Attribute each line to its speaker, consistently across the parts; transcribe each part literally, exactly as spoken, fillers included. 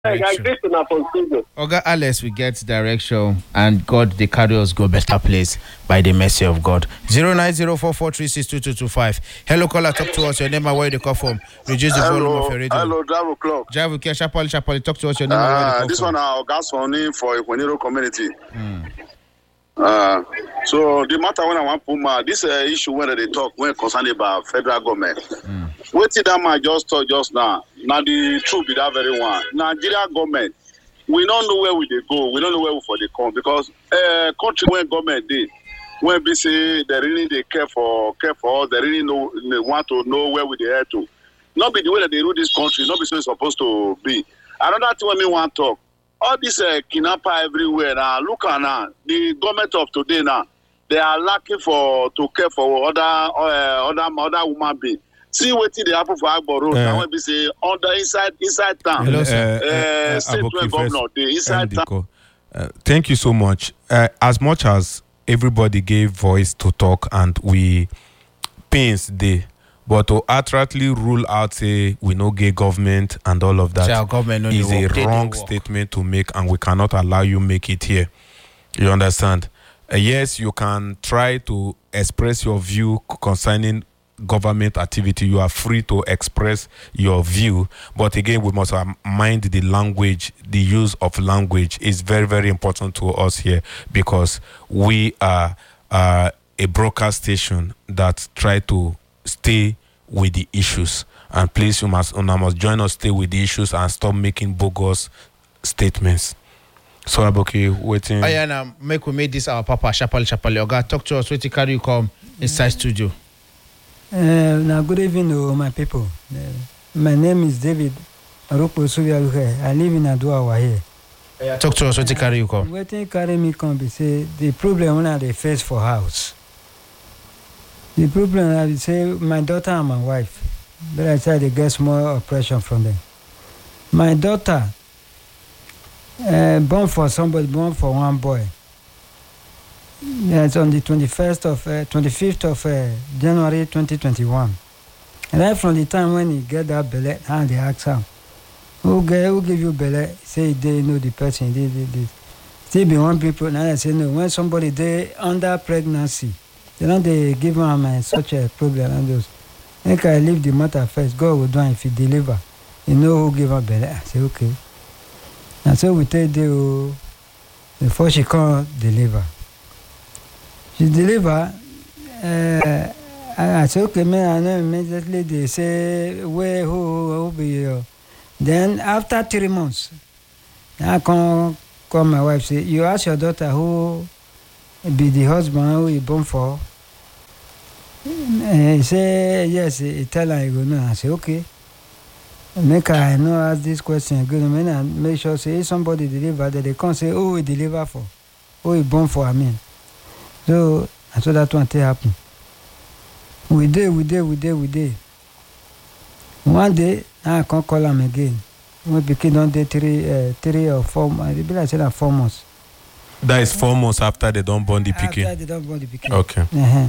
Speaker 1: Oga Alex, we get direction, and God, they carry us go better place by the mercy of God. Zero nine zero four four three six two two two five. Hello, caller, talk to us. Your name and where you come from. Reduce the
Speaker 2: hello,
Speaker 1: volume of your radio.
Speaker 2: Hello, drive o'clock.
Speaker 1: Drive o'clock. Chapali, Chapali, talk to us. Your name uh, and where you come
Speaker 2: this
Speaker 1: from.
Speaker 2: This one, our gas funding for Ikwoniro community.
Speaker 1: Mm.
Speaker 2: Uh, so the matter when I want to put my this uh, issue when they talk when concerned about federal government. Mm. What did that man just talk just now? Now the truth be that very one. Nigeria government, we don't know where we they go. We don't know where we for they come because uh, country when government did when we say they really they care for care for us, they really know they want to know where we they head to. Not be the way that they rule this country. Not be so it's supposed to be. Another thing when me want to talk. All this uh, kidnapper everywhere now. Look at now. The government of today now, they are lacking for to care for other uh, other other woman being. See what they happen for Agbo Road. Uh, now when we say under inside inside town.
Speaker 3: Hello, sir.
Speaker 2: Uh, uh, uh, state where governor they inside town.
Speaker 3: Uh, thank you so much. Uh, as much as everybody gave voice to talk and we pains they. But to outrightly rule out, say, we no gay government and all of that
Speaker 1: no
Speaker 3: is a wrong statement to make, and we cannot allow you make it here. You understand? Uh, yes, you can try to express your view concerning government activity. You are free to express your view. But again, we must mind the language, the use of language is very, very important to us here because we are uh, a broadcast station that try to stay with the issues, and please you must you must join us, stay with the issues and stop making bogus statements. So Aboki, waiting.
Speaker 1: Oh yeah, now make we make this our papa Chapali Chapali. Oga, talk to us. Wait till carry you come inside studio.
Speaker 4: Uh, now good evening to my people. Uh, my name is David Arupo Suyaluhe. I live in Aduawa here.
Speaker 1: Yeah, talk to us. Wait till carry you come.
Speaker 4: Wait till carry me come. Be say the problem when they face for house. The problem, I would say, my daughter and my wife, but I try to get more oppression from them. My daughter, uh, born for somebody, born for one boy. It's on the twenty-first of, uh, twenty-fifth of uh, January twenty twenty-one. Right from the time when he get that belly, and they ask him, who, get, who give you belly? Say they know the person, they did this. Still be one people, now I say no, when somebody they under pregnancy, they don't they give him uh, such a problem and those. I think I leave the matter first. God will do it if he deliver. You know who give her belly. I say okay. And so we take the before she can't deliver. She deliver. Uh, I, I say okay, man. I know immediately they say where who who be you. Then after three months, I come call my wife say you ask your daughter who be the husband who you born for. Uh, he say yes, he tell her he go no. I say okay. Make her I know ask this question good man and make sure say if somebody deliver that they can't say who we deliver for, who we born for I mean. So I saw that one thing happen. We did, we did, we did, we did. One day now I can't call him again. We became on day three uh, three or four months. It be like say four months.
Speaker 3: That is four months after they don't burn the pikin.
Speaker 4: After they don't burn the pikin.
Speaker 3: Okay.
Speaker 4: Uh-huh.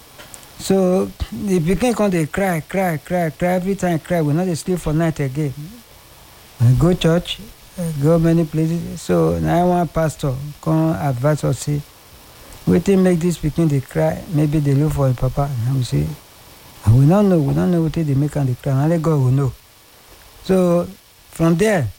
Speaker 4: So the pikin come they cry, cry, cry, cry. Every time I cry, we not they sleep for night again. We go church, go many places. So now one pastor come advise us say, we think make this pikin they cry. Maybe they look for a papa. And we say, we don't know. We don't know what they make and they cry. Only God will know. So from there.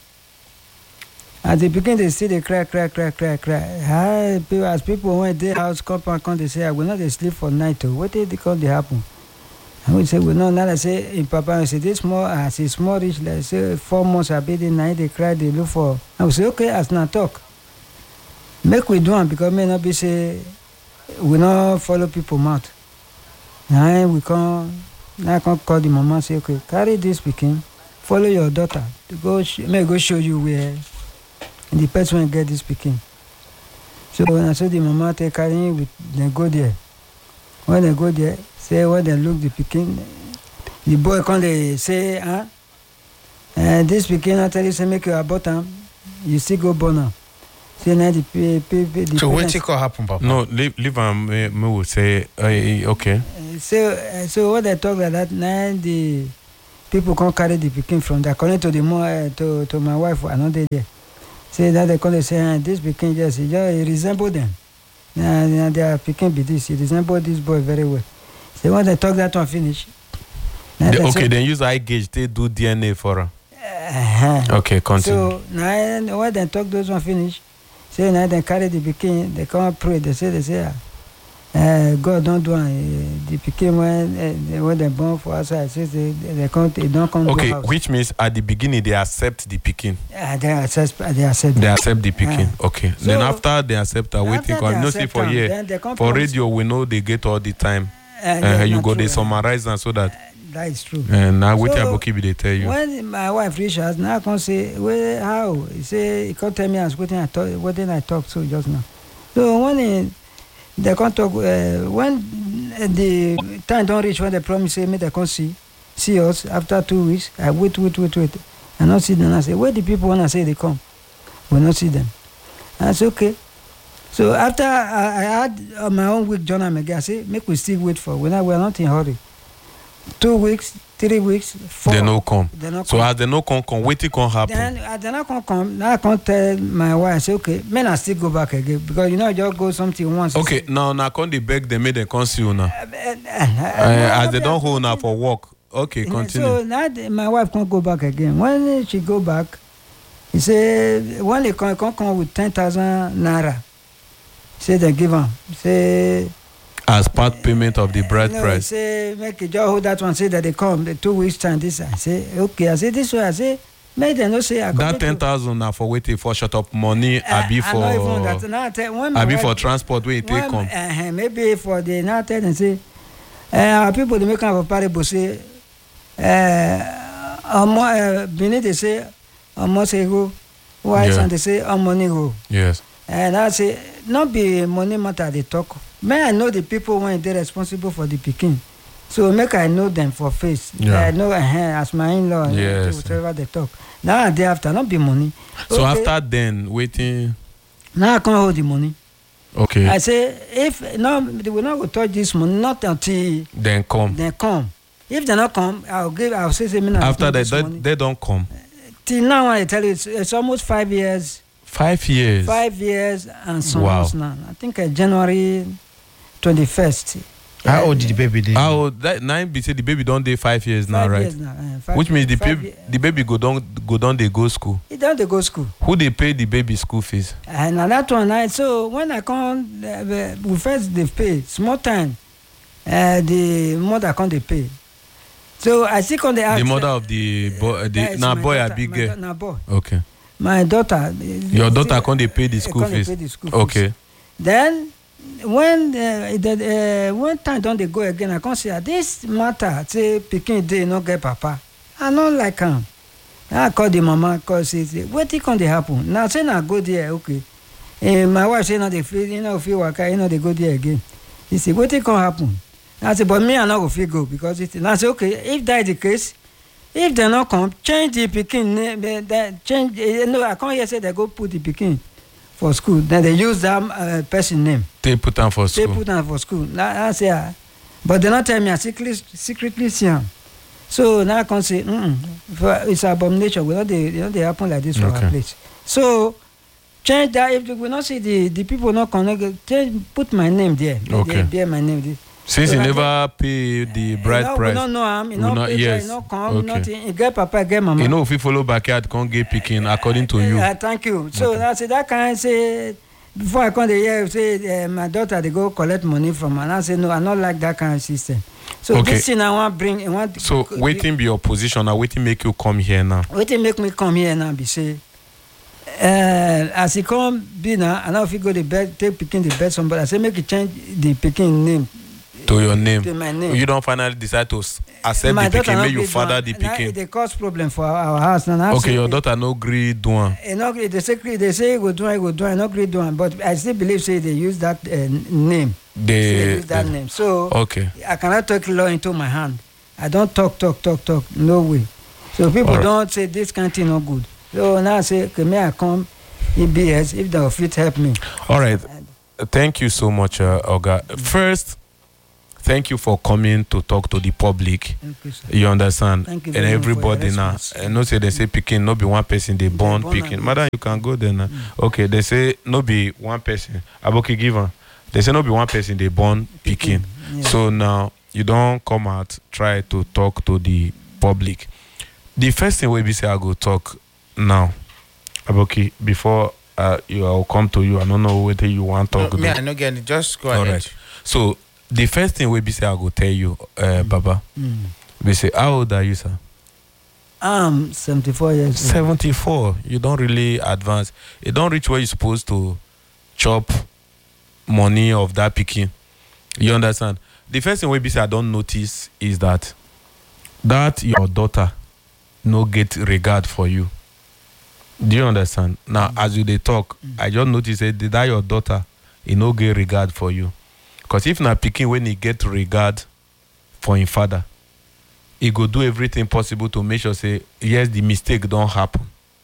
Speaker 4: As they begin to see they cry, cry, cry, cry, cry. As people went their house, come and come, they say, I will not sleep for night. What did they call they happen? And we say, well, no, now I say, in Papa, I say, this more, as it's more rich, like say, four months I've been in night, they cry, they look for. I will say, okay, as not talk. Make we do it because may not be say, we not follow people mouth. Now we come, now I can call the mama, say, okay, carry this weekend, follow your daughter, to go, may go show you where. And the person will get this pikin. So when I saw the mama take carrying with they go there. When they go there, say when they look the pikin, the boy come they say, huh? And this pikin actually say make you abort him, you still go born him. Say now the the the
Speaker 1: So what could happen, Papa?
Speaker 3: No, leave leave him me, me will say uh, okay.
Speaker 4: So uh, so what they talk like that now the people can't carry the pikin from there. According to the mo uh, to to my wife, another day, say that they come they say, ah, this pikin just he just he resemble them. And uh, their pikin be this. He resemble this boy very well. So when they talk that one finish.
Speaker 3: The, okay, say, then use eye gauge. They do D N A for her.
Speaker 4: Uh-huh.
Speaker 3: Okay, continue.
Speaker 4: So now when they talk those one finish, say now they carry the pikin. They come and pray. They say they say. Uh, God don't do it. Uh, the pikin when uh, when they born for us, I say they they come they don't come.
Speaker 3: Okay,
Speaker 4: to house.
Speaker 3: Which means at the beginning they accept the pikin.
Speaker 4: Uh, they accept they accept.
Speaker 3: They accept the pikin. Uh, okay.
Speaker 4: So
Speaker 3: then after they accept, I waiting. Cause no see for here for radio we know they get all the time. Uh, uh, you go true, they summarize and so that. Uh,
Speaker 4: that is true.
Speaker 3: And now wait
Speaker 4: so,
Speaker 3: till Bokibi they tell you.
Speaker 4: When my wife reach us, now I can say, well, how? He say he can't tell me as what I talk, what did I talk to just now. So when he, they can't talk uh, when the time don't reach when they promise say me they can't see see us after two weeks. I wait, wait, wait, wait. I not see them. I say, where the people wanna say they come? We not see them. I say, okay. So after I, I had uh, my own week journal again, I say, make we still wait for. We're not, we're not in a hurry. Two weeks, three weeks, four.
Speaker 3: They no come.
Speaker 4: They no
Speaker 3: so
Speaker 4: come.
Speaker 3: as they no come, come waiting can happen.
Speaker 4: Then as they no come, come. Now I can't tell my wife. I say, okay, men I still go back again because you know just go something once.
Speaker 3: Okay, now now can they beg them make them come see you now? Uh, uh, uh,
Speaker 4: uh,
Speaker 3: as they don't hold now for work. Okay, continue.
Speaker 4: So now the, my wife can't go back again. When she go back, he say when they come, come come with ten thousand naira. Say they give them. Say.
Speaker 3: As part payment of the bride
Speaker 4: no,
Speaker 3: price.
Speaker 4: Say make you just hold that one. Say that they come the two weeks time. This I say okay. I say this way. I say make them no say. I
Speaker 3: that ten thousand now for waiting for shut up money. I be for.
Speaker 4: I not even that. Now tell when my
Speaker 3: I be
Speaker 4: wife,
Speaker 3: for transport where it take come.
Speaker 4: Uh, maybe for the now tell them say. Uh, our people they make kind of parable say. Uh, um, uh, Benin they say, almost a go. White yeah. And they say, um, money go.
Speaker 3: Yes.
Speaker 4: And I say, not be money matter they talk. May I know the people when they're responsible for the picking. So make I know them for face. Yeah. I know uh, as my in-law,
Speaker 3: yes.
Speaker 4: whatever they talk. Now and day after, not be money.
Speaker 3: So
Speaker 4: okay.
Speaker 3: After then, waiting.
Speaker 4: Now I can't hold the money.
Speaker 3: Okay.
Speaker 4: I say, if no, they will not go touch this money, not until
Speaker 3: then come.
Speaker 4: Then come. If they not come, I'll give. I'll say, say me now.
Speaker 3: After that, they, they don't come.
Speaker 4: Till now, I tell you, it's, it's almost five years.
Speaker 3: Five years.
Speaker 4: Five years and some
Speaker 3: wow.
Speaker 4: months now. I think uh, January twenty-first.
Speaker 1: How old did the baby dey?
Speaker 3: How old? That nine be say the baby don dey five years
Speaker 4: five
Speaker 3: now, right?
Speaker 4: Years now, uh, five
Speaker 3: Which means the
Speaker 4: five
Speaker 3: baby, the baby go down, go down. They go school.
Speaker 4: He don dey go school.
Speaker 3: Who dey pay the baby school fees?
Speaker 4: And uh, that one, I so when I come, uh, we first dey pay small time. Uh, the mother come dey pay. So I still come dey ask.
Speaker 3: The mother of the boy, uh, the na boy a big girl.
Speaker 4: Na boy.
Speaker 3: Okay.
Speaker 4: My daughter.
Speaker 3: Your daughter come dey pay the school fees.
Speaker 4: Pay the school
Speaker 3: okay.
Speaker 4: Fees. Then. When uh, the, uh, when time don dey go again, I come say ah this matter say pikin dey no get papa. I no like am. I call the mama call say say wetin come dey happen. Na say na go there okay. Uh, my wife say no dey fit, you know fit waka, you know dey go there again. He say wetin come happen. I say but me I no go fit go because it. Na say okay if that is the case, if they no come change the pikin name, uh, change. Uh, no I come hear say they go put the pikin for school. Then they use that uh, person name.
Speaker 3: They put am for school.
Speaker 4: They put am for school. Now I say, ah, but they not tell me I secretly secretly see am. So now I can say, mm -mm, it's abomination. We know they, you know they happen like this for
Speaker 3: okay.
Speaker 4: our place. So change that. If we not see the the people not connect, change put my name there.
Speaker 3: Okay.
Speaker 4: Bear my name there.
Speaker 3: Since
Speaker 4: so
Speaker 3: you never pay the bride
Speaker 4: no,
Speaker 3: price.
Speaker 4: We don't know him. You know,
Speaker 3: not, yes.
Speaker 4: You know, come,
Speaker 3: okay.
Speaker 4: nothing. You get papa, get mama.
Speaker 3: You know, if you follow backyard, can't get picking according to you.
Speaker 4: Uh, thank you. So okay. I say that kind say. Before I come the year, say uh, my daughter they go collect money from her. And I say no, I not like that kind of system. So okay. This thing I want bring. I want.
Speaker 3: So
Speaker 4: to,
Speaker 3: waiting be your position. Now waiting make you come here now.
Speaker 4: Waiting make me come here now. Be say, uh, as he come be now, and now if you go to bed, take picking the bed somebody. I say make you change the picking name.
Speaker 3: To your name.
Speaker 4: To my name.
Speaker 3: You don't finally decide to accept my the picking. Make you father the picking.
Speaker 4: They cause problem for our, our house now.
Speaker 3: Okay, your daughter no agree do one.
Speaker 4: No agree. They say they say go do one, go do one. No agree do one. But I still believe say they use that uh, name.
Speaker 3: They,
Speaker 4: they use that
Speaker 3: they,
Speaker 4: name. So
Speaker 3: okay.
Speaker 4: I cannot take law into my hand. I don't talk, talk, talk, talk. No way. So people right. don't say this kind of thing no good. So now I say, okay, may I come E B S if they fit help me.
Speaker 3: All right. Thank you so much, uh, Oga. First. thank you for coming to talk to the public.
Speaker 4: Thank you, sir.
Speaker 3: You understand?
Speaker 4: Thank you
Speaker 3: And
Speaker 4: very much for your
Speaker 3: everybody now,
Speaker 4: response.
Speaker 3: uh, no say they say picking, no be one person they born
Speaker 4: born
Speaker 3: picking.
Speaker 4: am,
Speaker 3: Madam, you can go there now. Okay, they say no be one person. Aboki given. They say no be one person they born picking.
Speaker 4: Yeah.
Speaker 3: So now you don't come out try to talk to the public. The first thing we be say I go talk now. Aboki, before uh, you I'll come to you. I don't know whether you want to
Speaker 1: No,
Speaker 3: talk.
Speaker 1: me,
Speaker 3: about-
Speaker 1: I no get it. Just go
Speaker 3: All
Speaker 1: ahead.
Speaker 3: right. So the first thing we be say I go tell you, uh, Baba.
Speaker 4: Mm.
Speaker 3: We say, how old are you, sir?
Speaker 4: I'm seventy-four years old.
Speaker 3: seventy-four. You don't really advance. You don't reach where you're supposed to chop money of that picking. You understand? The first thing we be say I don't notice is that that your daughter no get regard for you. Do you understand? Now, as you they talk, I just notice that that your daughter he no get regard for you. Because if not picking when he get regard for his father, he go do everything possible to make sure say yes the mistake don't happen.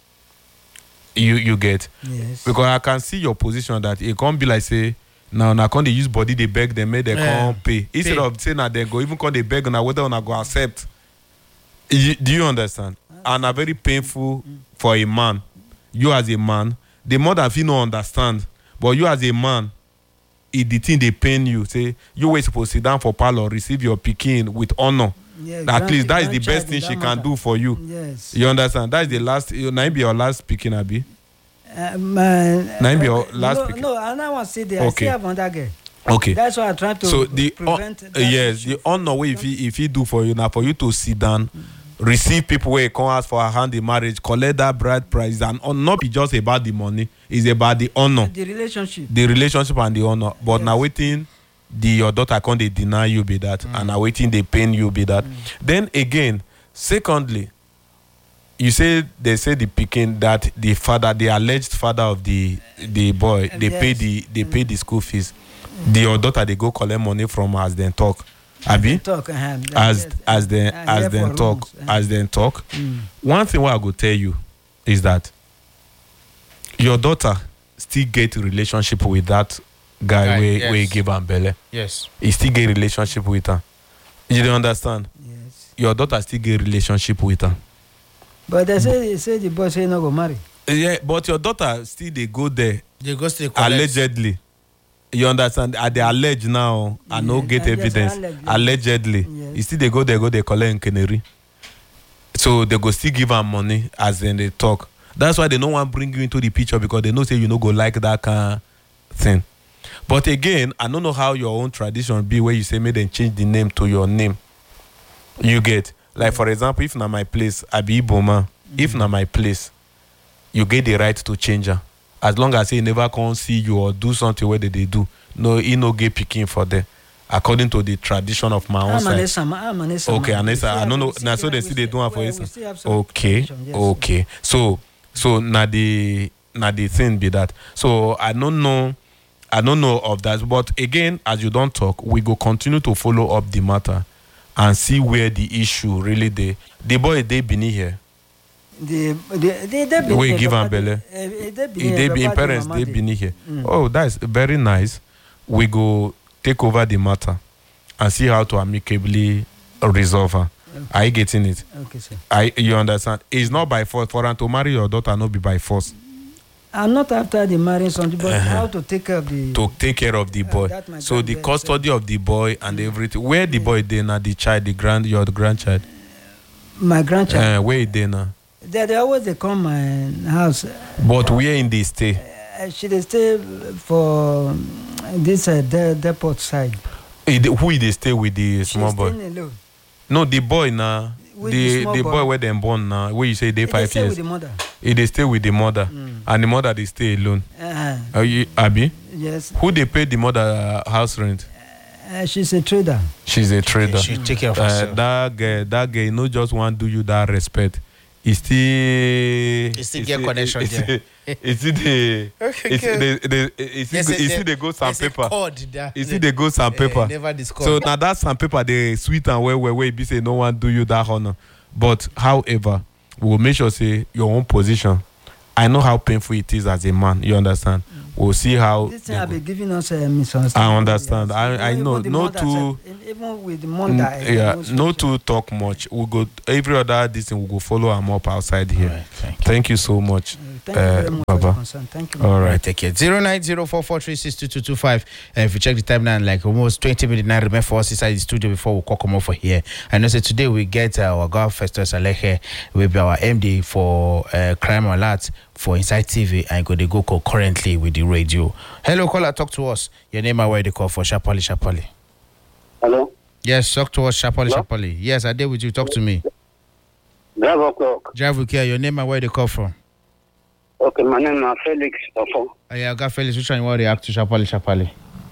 Speaker 3: You you get
Speaker 4: Yes.
Speaker 3: because I can see your position that it can't be like say now now can they use body they beg them make they
Speaker 1: Yeah.
Speaker 3: can't pay instead
Speaker 1: Pay.
Speaker 3: of saying that they go even can they beg now whether or not go accept. You, do you understand? And are very painful for a man. You as a man, the mother if you no understand, but you as a man, it the thing they pain you. Say you were supposed to sit down for parlor, receive your pikin with honor.
Speaker 4: Yeah,
Speaker 3: At
Speaker 4: grand-
Speaker 3: least that is the
Speaker 4: grandchild
Speaker 3: best thing
Speaker 4: in
Speaker 3: she
Speaker 4: that
Speaker 3: can
Speaker 4: matter.
Speaker 3: do for you.
Speaker 4: Yes.
Speaker 3: You understand? That is the last. You now be your last pikin, Abi.
Speaker 4: Uh, man,
Speaker 3: Now him be
Speaker 4: uh,
Speaker 3: your last
Speaker 4: no,
Speaker 3: pick.
Speaker 4: no, I don't want to say there. I
Speaker 3: Okay.
Speaker 4: still have another girl.
Speaker 3: Okay.
Speaker 4: That's why I try to
Speaker 3: So the
Speaker 4: prevent.
Speaker 3: uh,
Speaker 4: that
Speaker 3: yes,
Speaker 4: issue.
Speaker 3: the honor way if he if he do for you now for you to sit down, receive people where come ask for a hand in marriage, collect that bride price, and uh, not be just about the money. It's about the honor,
Speaker 4: the relationship.
Speaker 3: the relationship and the honor. But
Speaker 4: Yes.
Speaker 3: now waiting, the your daughter can't they deny you be that, and now waiting they pain you be that. Then again, secondly, you say they say the picking that the father, the alleged father of the the boy, they pay
Speaker 4: Yes.
Speaker 3: the they pay the school fees. The your daughter they go collect money from her as then talk. Abi?
Speaker 4: Talk, uh,
Speaker 3: as as they as they talk as they talk. One thing what I go tell you is that your daughter still get relationship with that guy
Speaker 1: Guy,
Speaker 3: where
Speaker 1: yes.
Speaker 3: where he give am belle.
Speaker 1: Yes.
Speaker 3: He still get relationship with her. You don't understand?
Speaker 4: Yes.
Speaker 3: Your daughter still get relationship with her.
Speaker 4: But they say they say the boy say no go marry.
Speaker 3: Yeah, but your daughter still they go there
Speaker 1: They go still collect.
Speaker 3: allegedly. You understand? Are they alleged now? I no
Speaker 4: Yes,
Speaker 3: get
Speaker 4: uh, yes,
Speaker 3: evidence.
Speaker 4: allegedly.
Speaker 3: Allegedly,
Speaker 4: Yes.
Speaker 3: you still they go they go they collect Nkeneri. So they go still give am money as then they talk. That's why they no want bring you into the picture because they know say you no go like that kind of thing. But again, I don't know how your own tradition be where you say make them change the name to your name. You get like for example, if na my place, I be Iboma. If na my place, you get the right to change her. As long as he never come see you or do something where they, they do. No, he no get picking for them. According to the tradition of my own
Speaker 4: I'm
Speaker 3: side.
Speaker 4: Anessa, I'm Anessa.
Speaker 3: Okay,
Speaker 4: man. We
Speaker 3: Anessa,
Speaker 4: still
Speaker 3: I
Speaker 4: have-
Speaker 3: don't know.
Speaker 4: we still
Speaker 3: Now so
Speaker 4: have-
Speaker 3: they
Speaker 4: we
Speaker 3: see they
Speaker 4: still-
Speaker 3: do one for
Speaker 4: well, we
Speaker 3: Esa.
Speaker 4: still have some
Speaker 3: Okay,
Speaker 4: tradition, yes.
Speaker 3: okay. So so now the now the thing be that. So I don't know. I don't know of that. But again, as you don't talk, we go continue to follow up the matter and see where the issue really they the boy they been here.
Speaker 4: The the they they
Speaker 3: The way you give am belle.
Speaker 4: Eh, They
Speaker 3: If
Speaker 4: be
Speaker 3: they be in parents, they been here. Oh, that's very nice. We go take over the matter and see how to amicably resolve her. Are you getting it?
Speaker 4: Okay, sir.
Speaker 3: I you understand? It's not by force for her to marry your daughter, not be by force.
Speaker 4: I'm not after the marrying something, but how to take care of the.
Speaker 3: To take care of the boy.
Speaker 4: that my
Speaker 3: So the
Speaker 4: grand-
Speaker 3: custody of the boy and everything. Where the boy dey now, the child, the grand your grandchild.
Speaker 4: My grandchild.
Speaker 3: Uh, where he dey now?
Speaker 4: They, they always they come my house.
Speaker 3: But where in the stay?
Speaker 4: Uh, she they stay for um, this uh, de- depot side.
Speaker 3: He dey- who he dey stay with the
Speaker 4: She's
Speaker 3: small boy?
Speaker 4: staying alone.
Speaker 3: No, the boy now.
Speaker 4: With the
Speaker 3: The
Speaker 4: small
Speaker 3: the
Speaker 4: boy.
Speaker 3: boy where them born now. Where you say they
Speaker 4: He dey
Speaker 3: five
Speaker 4: stay
Speaker 3: years.
Speaker 4: with the mother.
Speaker 3: He dey stay with the mother, and the mother they stay alone.
Speaker 4: Uh,
Speaker 3: Are you Abi?
Speaker 4: yes.
Speaker 3: Who they pay the mother uh, house rent?
Speaker 4: Uh, she's a trader.
Speaker 3: She's a trader.
Speaker 1: She take care of
Speaker 3: Uh,
Speaker 1: herself.
Speaker 3: that girl, that girl, no just want do you that respect. He still,
Speaker 1: He still get connection
Speaker 3: he
Speaker 1: there.
Speaker 3: still- He still the,
Speaker 1: Okay,
Speaker 3: he still
Speaker 1: okay.
Speaker 3: the, the, he still
Speaker 1: Yes,
Speaker 3: go-
Speaker 1: eh,
Speaker 3: he
Speaker 1: they-
Speaker 3: still they go
Speaker 1: there's a
Speaker 3: sandpaper.
Speaker 1: cord there.
Speaker 3: He still they go sandpaper.
Speaker 1: Eh, never discuss.
Speaker 3: So now that sandpaper they sweet and well, well, well. Be say no one do you that honor. But however, we will make sure say your own position. I know how painful it is as a man. You understand? we'll see how.
Speaker 4: This thing have been giving us a misunderstanding.
Speaker 3: I understand.
Speaker 4: Yes.
Speaker 3: I I
Speaker 4: Even
Speaker 3: know.
Speaker 4: the
Speaker 3: No
Speaker 4: mother
Speaker 3: to.
Speaker 4: said- Even with the mother.
Speaker 3: Mm, yeah, no to talk much. We go every other this thing. We go follow am up outside here.
Speaker 1: All right, thank you.
Speaker 3: Thank you so much.
Speaker 4: Thank you very much for
Speaker 3: Baba.
Speaker 4: your concern. Thank you.
Speaker 3: All
Speaker 1: All
Speaker 3: right.
Speaker 1: right, take care. Zero nine zero four four three six two two two five. Uh, if you check the time now, like almost twenty minutes now remain for us inside the studio before we call come over here. I know. So today we get uh, our God Festus Aleche will be our M D for uh, Crime Alert for Inside T V and go they go concurrently with the radio. Hello, caller, talk to us. Your name and where they call for Shapali Shapali.
Speaker 5: Hello?
Speaker 1: Yes, talk to us, Shapali
Speaker 5: Hello?
Speaker 1: Shapali. Yes, I did with you. Talk to me.
Speaker 5: Drive o'clock.
Speaker 1: Drive with care. Your name and where they call from.
Speaker 5: Okay, my name is Felix Ofo.
Speaker 1: Uh, yeah, I got Felix. Which one you want to react to Shapali Shapali?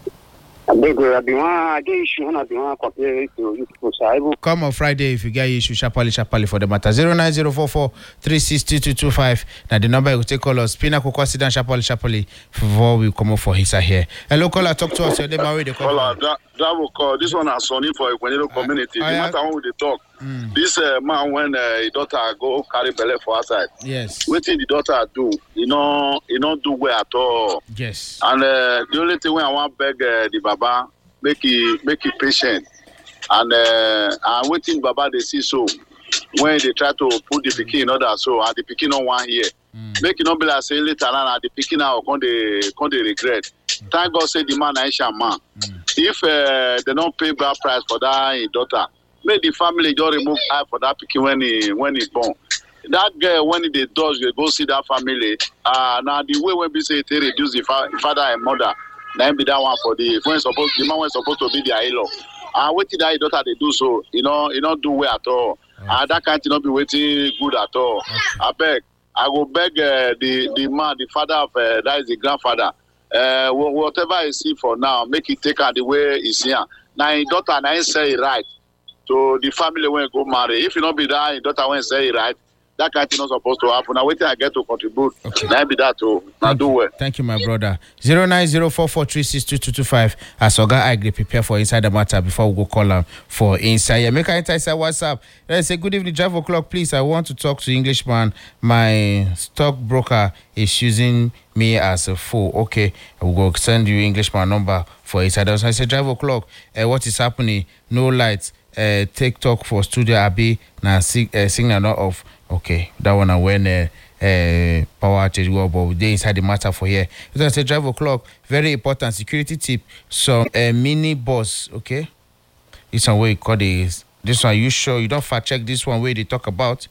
Speaker 5: I beg you, I be one, I get issue, and I be one compare to you people, so I will.
Speaker 1: Come on Friday if you get issue Shapali Shapali for the matter. Zero nine zero four four three six two two two five. Now the number you will take call us. Pinnacle Consider Shapali Shapali before we come up for his here. Hello caller, talk to us. Your name and where they call
Speaker 2: Caller,
Speaker 1: from.
Speaker 2: that, that will call. This one is Sonny for Equanino community.
Speaker 1: I-
Speaker 2: the
Speaker 1: I-
Speaker 2: matter when they talk.
Speaker 1: Mm.
Speaker 2: This uh, man, when uh, his daughter go carry belly for outside,
Speaker 1: Yes.
Speaker 2: what did the daughter do? You know, you don't do well at all.
Speaker 1: Yes.
Speaker 2: And uh, the only thing when I want beg uh, the Baba, make he make he patient. And uh, and waiting Baba they see so when they try to put the pikin in order so and the pikin don't want here.
Speaker 1: Mm.
Speaker 2: Make it not be like say later on and the pikin now come they come they regret. Thank God say the man Aisha man.
Speaker 1: Mm.
Speaker 2: If uh, they don't pay bad price for that his daughter, make the family just remove eye for that pikin when he when he born. That girl when they does they go see that family. Uh now the way when we say they reduce the fa- father and mother. Now be that one for the when supposed the man was supposed to be their in-law. And waiting that daughter they do so, you know, you not do well at all. And uh, that can't not be waiting good at all.
Speaker 1: Okay.
Speaker 2: I beg, I will beg uh, the the man, the father of uh, that is the grandfather. Uh, wh- whatever I see for now, make it take her the way it's here. Now his daughter now say it right. So the family when go marry. If you not be that, his daughter when say it right. That kind of thing not supposed to happen. Now waiting I get to contribute.
Speaker 1: Okay.
Speaker 2: Now be that too. Now
Speaker 1: Thank
Speaker 2: do
Speaker 1: you.
Speaker 2: well.
Speaker 1: Thank you, my brother. Zero nine zero four four three six two two two five. As Oga I agree prepare for inside the matter before we go call him for inside. Yeah, make I enter inside WhatsApp. Let's say good evening, Drive o'clock, please. I want to talk to Englishman. My stockbroker is using me as a fool. Okay, I will go send you Englishman number for inside. So I say Drive o'clock. Uh, what is happening? No lights. Uh, take talk for studio Abi na sig- uh, signal not off. Okay, that one I when uh, uh, power change go, but they inside the matter for here. So I say Drive o'clock. Very important security tip. So a uh, mini bus. Okay, this one where you call this. This one you sure you don't fact check this one where they talk about.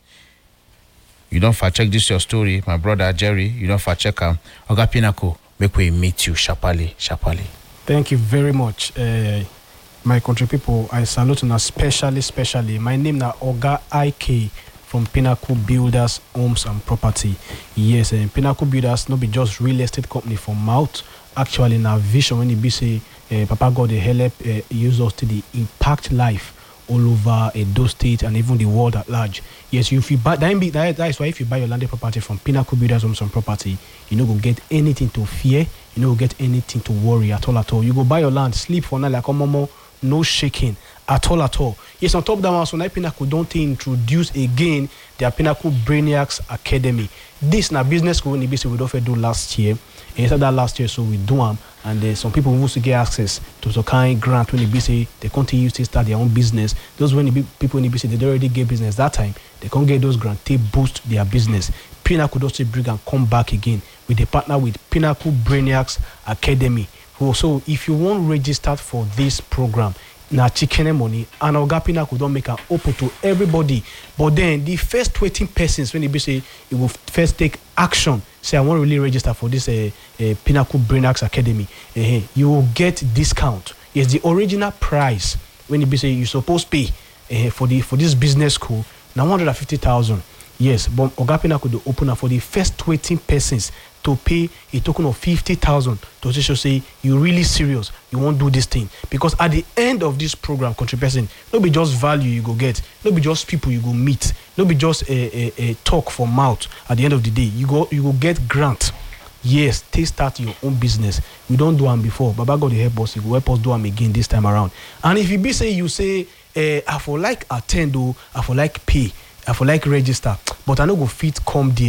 Speaker 1: You don't fact check this your story, my brother Jerry. You don't fact check him. Oga Pinnacle, make we meet you, Shapali, Shapali.
Speaker 6: Thank you very much, uh, my country people. I salute you, especially, especially. My name is Oga I K from Pinnacle Builders, Homes and Property. Yes, uh, Pinnacle Builders not be just real estate company for mouth. Actually, now vision when it be say, uh, Papa God they help uh, use us to the impact life all over Edo State and even the world at large. Yes, if you buy that, be, that, that is why if you buy your landed property from Pinnacle Builders Homes and Property, you know go get anything to fear, you know go get anything to worry at all at all. You go buy your land, sleep for night like a momo, no shaking at all at all. Yes, on top of that one, so now Pinnacle don't introduce again their Pinnacle Brainiacs Academy. This na business school we do last year. And instead that last year, so we do them, and there's some people who want to get access to some kind of grant when they be say they continue to start their own business. Those when the be, people when they be say they already get business that time, they can't get those grants to boost their business. Pinnacle does bring and come back again with a partner with Pinnacle Brainiacs Academy. So if you want to register for this program, now chicken money and Oga Pinnacle don't make an open to everybody. But then the first twenty persons when they be say it will first take action. Say I want to really register for this uh, uh, Pinnacle Brainiacs Academy. Uh, you will get discount. Yes, the original price when you be say you supposed pay uh, for the for this business school now one hundred fifty thousand. Yes, but Oga Pinnacle do open up for the first twenty persons to pay a token of fifty thousand to just say you really serious, you won't do this thing. Because at the end of this program, country person, no be just value you go get, no be just people you go meet, no be just a, a, a talk for mouth. At the end of the day, you go you go get grant. Yes, take start your own business. We don't do them before. Baba God help us, you go help us do them again this time around. And if you be say you say, uh, I for like attend or I for like pay, I for like register, but I no go fit come there.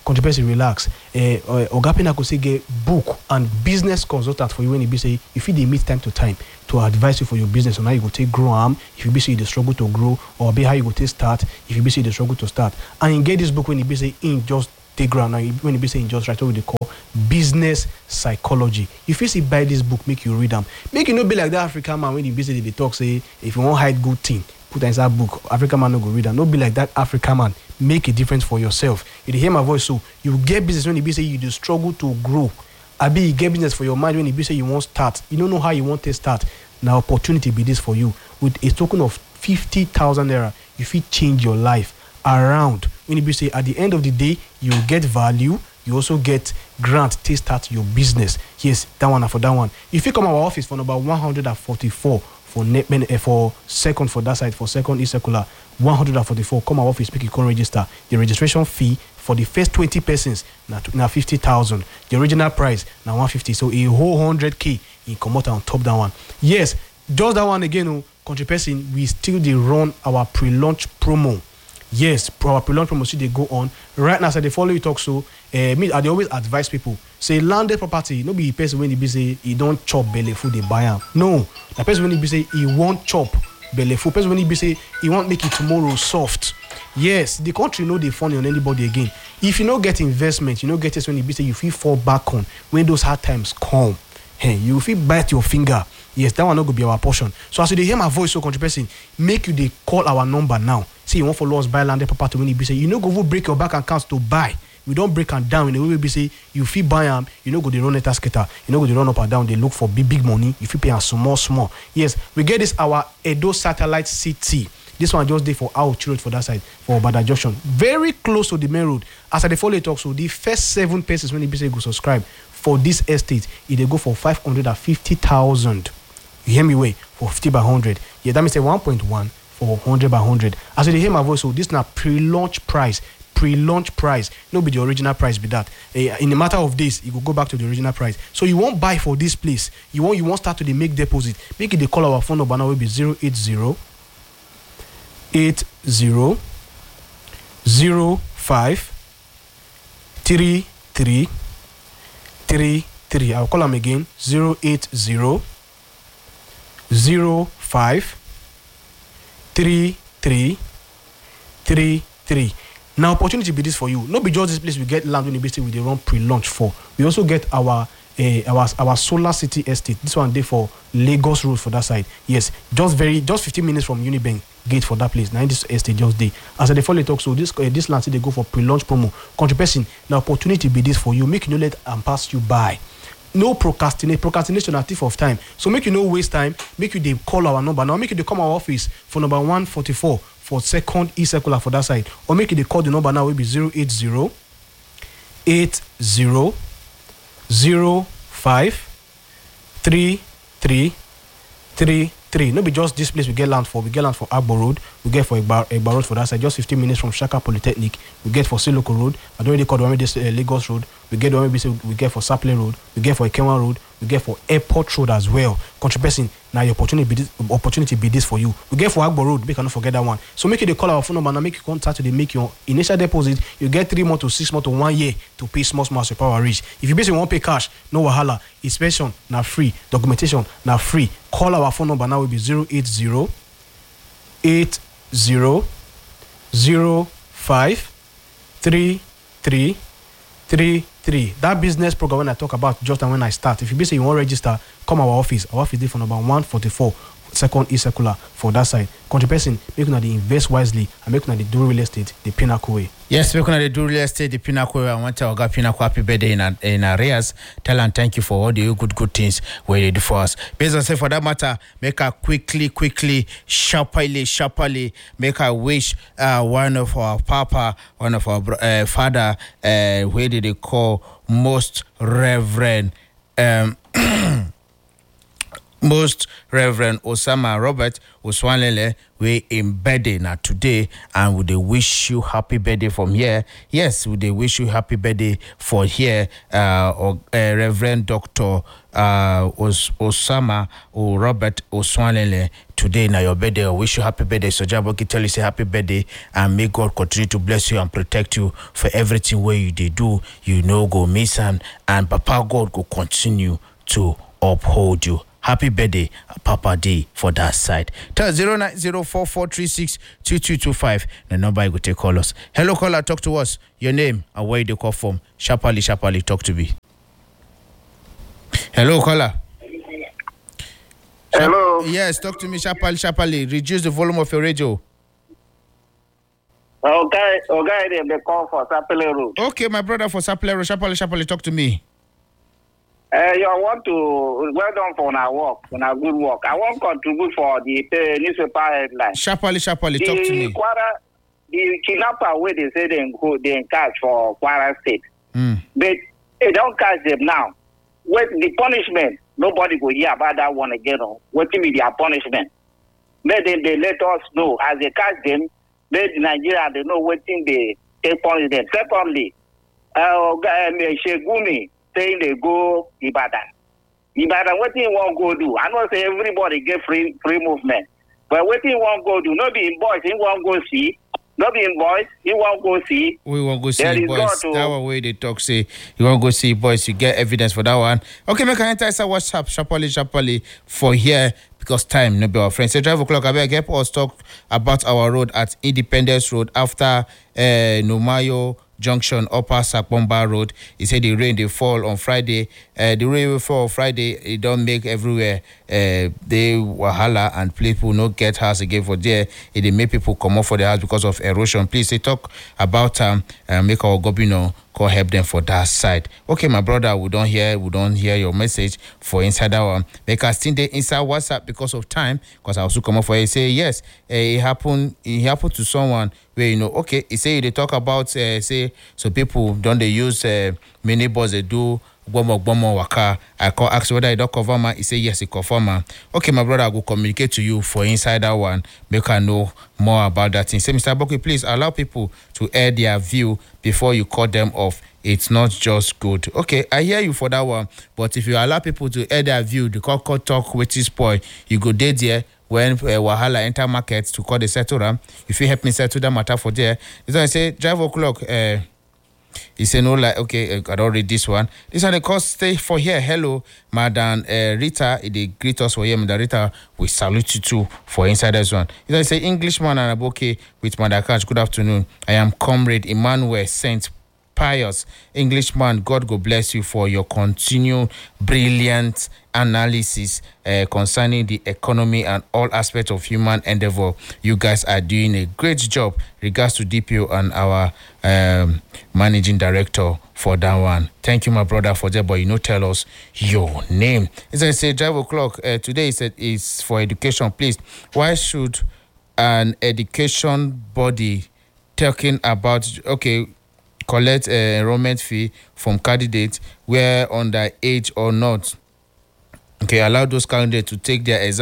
Speaker 6: country person relax. Uh, uh, Oga Pinnacle say get book and business consultant for you when you be say if you dey meet time to time to advise you for your business on how you go take grow am, if you be say you dey struggle to grow, or be how you go take start, if you be say you dey struggle to start. And you get this book when you be say in just take ground now when you be saying just right what they call business psychology. If you see buy this book, make you read them. Make you not be like that African man when you be say they talk say if you want hide good thing, put inside book. African man no go read them. Not be like that African man. Make a difference for yourself. You hear my voice, so you get business when you be say you do struggle to grow. I be you get business for your mind when you be say you want start. You don't know how you want to start. Now opportunity be this for you with a token of fifty thousand naira. You fit change your life around. When you be say at the end of the day you get value, you also get grant to start your business. Yes, that one and for that one. If you come our office for number one hundred forty-four for net for second for that side for second is circular one hundred forty-four, come our office, make you come register. The registration fee for the first twenty persons now now fifty thousand. The original price now one fifty. So a whole one hundred k you come out on top that one. Yes, just that one again, oh, country person, we still they run our pre-launch promo. Yes, our pre-launch promo still they go on right now. So they follow you talk so. Uh, me, I they always advise people say landed property. No be person when he be say he don't chop belly food they buy am. No, the person when he be say he won't chop belly food. Person when he be say he won't make it tomorrow soft. Yes, the country know they funny on anybody again. If you don't get investment, you don't get it when he be say you feel fall back on when those hard times come. Hey, you feel bite your finger. Yes, that one not go be our portion. So as you hear my voice, so country person, make you they call our number now. Say you want follow us buy landed property when he be say you know go break your back accounts to buy. We don't break them down in the way we be say you feel buy them, you know go they run a skater, you know go they run up and down, they look for big big money, you feel pay a small small. Yes, we get this our Edo Satellite City. This one just there for our children for that side for Bada Junction, very close to the main road. As I dey follow it talk, so the first seven persons when they be say go subscribe for this estate, if they go for five hundred and fifty thousand. You hear me way for fifty by hundred. Yeah, that means say one point one for hundred by hundred. As you hear my voice, so this now pre-launch price. Pre-launch price, no be the original price be that. Uh, in a matter of days, you will go back to the original price. So you won't buy for this place. You won't you won't start to the make deposit. Make it they call our phone number now will be zero eight zero eight zero zero five three three three three. I'll call them again zero eight zero zero five three three three three. Now opportunity be this for you. No be just this place we get land when you basically we they run pre-launch for. We also get our uh, our our Solar City Estate. This one day for Lagos Road for that side. Yes, just very just fifteen minutes from Unibank gate for that place. Now this estate just day. As I dey follow talk, so this uh, this land they go for pre-launch promo. Country person, now opportunity be this for you. Make you no let and pass you by. No procrastinate. Procrastination a thief of time. So make you no waste time. Make you they call our number. Now make you they come our office for number one forty-four for second e circular for that side. Or make you they call the number now will be zero eight zero eight zero zero five three three three three. No be just this place we get land for. We get land for Agbo Road. We get for Egba, Egba Road for that side. Just fifteen minutes from Shaka Polytechnic. We get for Siloko Road. I don't really call the one with this uh, Lagos Road. We get the one with we get for Sapele Road. We get for Ekenwa Road. We get for Airport Road as well. Country person, now your opportunity be this, opportunity be this for you. We get for Agbo Road. Make you not forget that one. So make you they call our phone number and make you contact to they make your initial deposit. You get three months to six months to one year to pay small small as your power reach. If you basically want pay cash, no wahala. Inspection now free. Documentation now free. Call our phone number now will be zero eight zero eight zero zero five three three three three. That business program when I talk about just when I start. If you be say you want to register, come our office. Our office is for number one forty-four, second e circular for that side. Country person, make una dey invest wisely and make una dey do real estate the pinnacle way.
Speaker 1: Yes, we're going to do real estate the pinnacle. I want to Oga Pinnacle happy birthday in, in arrears. Tell and thank you for all the good, good things where you do for us. Based on say for that matter, make her quickly, quickly, sharply, sharply, make her wish uh, one of our papa, one of our uh, father, uh, where did they call most reverend um, Most Reverend Osama Robert Oswanlele, we in birthday now today, and would they wish you happy birthday from here? Yes, would they wish you happy birthday for here? Uh, or, uh Reverend Doctor uh Os- Osama or Robert Oswanlele. Today now your birthday. I wish you happy birthday. So Jaboki tell you say happy birthday, and may God continue to bless you and protect you for everything where you they do. You know go miss and and Papa God go continue to uphold you. Happy birthday, Papa D, for that side. Tell zero nine zero four four three six two two two five. The number you go take call us. Hello, caller, talk to us. Your name and where you call from. Sharply, sharply, talk to me. Hello, caller.
Speaker 5: Hello.
Speaker 1: Yes, talk to me, sharply, sharply. Reduce the volume of your radio.
Speaker 5: Okay, okay, they may call for Sapele Road.
Speaker 1: Okay, my brother for Saplero, sharply, sharply, talk to me.
Speaker 5: Uh, you want to, well done for our work, for our good work. I want to contribute for the uh, newspaper headline.
Speaker 1: Sharply, sharply, talk to
Speaker 5: The
Speaker 1: me.
Speaker 5: Kwara, the kidnapper where they say they go, they catch for Kwara State.
Speaker 1: Mm.
Speaker 5: But they don't catch them now. With the punishment, nobody will hear about that one again. Oh. What will be their punishment? May they, they let us know as they catch them. Let Nigeria they know what thing they take punish them. Secondly, uh, um, Shegumi saying they go Ibadan. Ibadan, what thing won't go do? I know say everybody get free free movement, but what thing won't go do? Not be in boys, he won't go see. Not be in boys, he won't go see.
Speaker 1: We won't go
Speaker 5: There
Speaker 1: see
Speaker 5: is
Speaker 1: boys.
Speaker 5: God to-
Speaker 1: That one way they talk say you won't go see boys. You get evidence for that one. Okay, make an enter inside WhatsApp sharply, sharply for here because time no be our friend. Say drive o'clock. I beg help us talk about our road at Independence Road after uh, Numayo Junction, Upper Sakbomba Road. He said the rain they fall on Friday. Uh, the rain will fall on Friday. It don't make everywhere. Uh, they wahala and people no get house again for there. It they make people come up for the house because of erosion. Please, they talk about um uh, make our governor go help them for that side. Okay, my brother, we don't hear we don't hear your message for inside that one. Make us still there inside WhatsApp because of time. Because I also come up for it. Say yes, uh, it happened. It happened to someone where you know. Okay, he say they talk about uh, say so people don't they use uh, mini bus they do. Gbomo gbomo waka. I call ask whether I don't cover man. He say yes, he confirm man. Okay, my brother, I will communicate to you for inside that one. Make I know more about that thing. Say, Mister Boki, please allow people to air their view before you cut them off. It's not just good. Okay, I hear you for that one. But if you allow people to air their view, the call talk with this boy, you go dead there. When uh, Wahala enter market to call the settle them. If you help me settle that matter for there, it's I say drive o'clock. Uh, He said, no, like, okay, I don't read this one. This one, the cost stay for here. Hello, Madam uh, Rita. They greet us for here. Madam Rita, we salute you too for inside this one. He say, Englishman and Aboke with Madam Catch. Good afternoon. I am Comrade Emmanuel Saint Pius. Englishman, God go bless you for your continued brilliant analysis uh, concerning the economy and all aspects of human endeavor. You guys are doing a great job. Regards to D P O and our um, managing director for that one. Thank you, my brother, for that. But you know, tell us your name. As I say, drive o'clock uh, today is is for education. Please, why should an education body talking about okay? collect uh, enrollment fee from candidates where under age or not. Okay, allow those candidates to take their exam